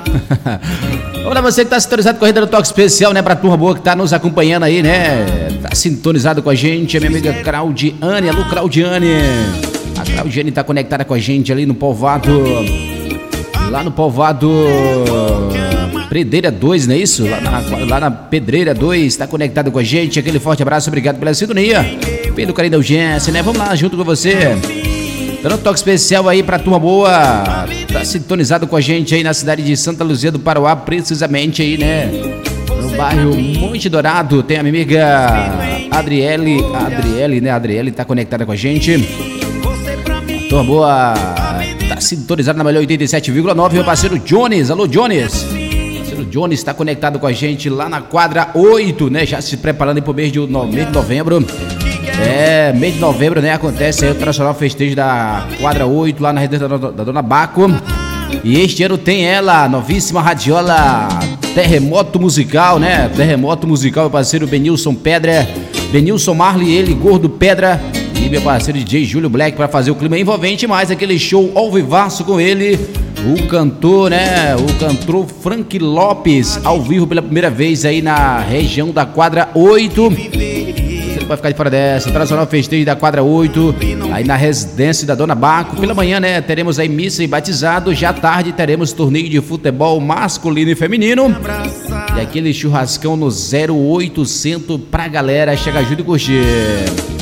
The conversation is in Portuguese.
Olha, você que tá sintonizado com a Corrida do Toque Especial, né? Pra turma boa que tá nos acompanhando aí, né? Tá sintonizado com a gente, a minha amiga Claudiane. Alô, Claudiane. A Claudiane tá conectada com a gente ali no povoado. Lá no povoado Pedreira 2, não é isso? Lá na Pedreira 2, tá conectado com a gente. Aquele forte abraço, obrigado pela sintonia, pelo carinho da audiência, né? Vamos lá, junto com você. Dando um toque especial aí pra turma boa. Tá sintonizado com a gente aí na cidade de Santa Luzia do Paroá, precisamente aí, né? No bairro Monte Dourado. Tem a minha amiga Adriele, né? A Adriele tá conectada com a gente. Turma boa, tá sintonizado na melhor 87,9. Meu parceiro Jones, alô Jones. O Jones está conectado com a gente lá na quadra 8, né? Já se preparando para o mês de novembro. Mês de novembro, né? Acontece aí o tradicional festejo da quadra 8 lá na residência da Dona Baco. E este ano tem ela, a novíssima radiola Terremoto Musical, né? Terremoto Musical, meu parceiro Benilson Pedra, Benilson Marley, ele, Gordo Pedra. E meu parceiro DJ Júlio Black para fazer o clima envolvente, mais aquele show ao vivaço com ele. O cantor, né? O cantor Frank Lopes, ao vivo pela primeira vez aí na região da quadra 8. Você não vai ficar de fora dessa. Tradicional festejo da quadra 8, aí na residência da Dona Baco. Pela manhã, né? Teremos aí missa e batizado. Já à tarde teremos torneio de futebol masculino e feminino. E aquele churrascão no 0800 pra galera chegar junto e curtir.